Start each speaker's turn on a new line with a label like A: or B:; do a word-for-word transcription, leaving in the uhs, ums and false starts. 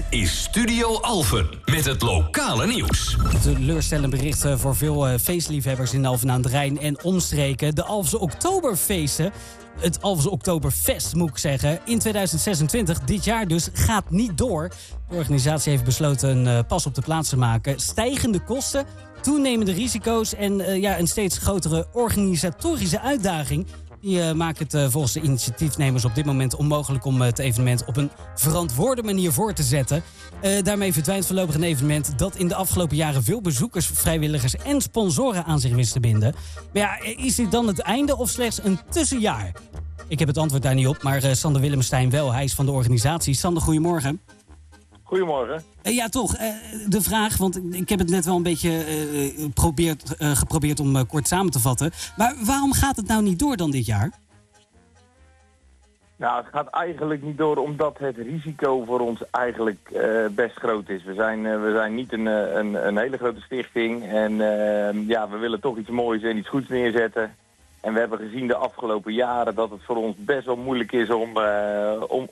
A: is Studio Alphen met het lokale nieuws.
B: Teleurstellend bericht voor veel uh, feestliefhebbers in Alphen aan het Rijn en omstreken. De Alphense Oktoberfeesten, het Alphense Oktoberfest moet ik zeggen, in tweeduizend zesentwintig, dit jaar dus, gaat niet door. De organisatie heeft besloten een uh, pas op de plaats te maken. Stijgende kosten, toenemende risico's en uh, ja, een steeds grotere organisatorische uitdaging. Die uh, maken het uh, volgens de initiatiefnemers op dit moment onmogelijk om uh, het evenement op een verantwoorde manier voor te zetten. Uh, daarmee verdwijnt voorlopig een evenement dat in de afgelopen jaren veel bezoekers, vrijwilligers en sponsoren aan zich wist te binden. Maar ja, is dit dan het einde of slechts een tussenjaar? Ik heb het antwoord daar niet op, maar uh, Sander Willemstein wel. Hij is van de organisatie. Sander, goedemorgen.
C: Goedemorgen.
B: Uh, ja, toch. Uh, de vraag, want ik heb het net wel een beetje uh, probeerd, uh, geprobeerd om uh, kort samen te vatten. Maar waarom gaat het nou niet door dan dit jaar?
C: Nou, het gaat eigenlijk niet door omdat het risico voor ons eigenlijk uh, best groot is. We zijn, uh, we zijn niet een, een, een hele grote stichting en uh, ja, we willen toch iets moois en iets goeds neerzetten. En we hebben gezien de afgelopen jaren dat het voor ons best wel moeilijk is om, uh, om,